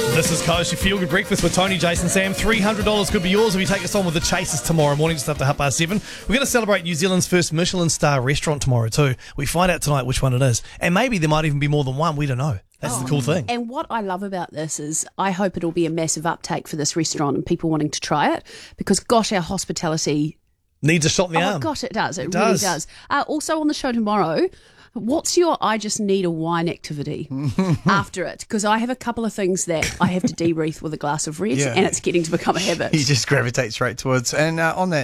This is Coast, your feel-good breakfast with Tony, Jason, Sam. $300 could be yours if you take us on with the Chasers tomorrow morning, just after 7:30. We're going to celebrate New Zealand's first Michelin star restaurant tomorrow too. We find out tonight which one it is. And maybe there might even be more than one. We don't know. That's the cool thing. And what I love about this is I hope it'll be a massive uptake for this restaurant and people wanting to try it, because, gosh, our hospitality Needs a shot in the arm. Oh, gosh, it does. It really does. Also on the show tomorrow, what's your I just need a wine activity after it? Because I have a couple of things that I have to debrief with a glass of red, and it's getting to become a habit. He just gravitates right towards. And on that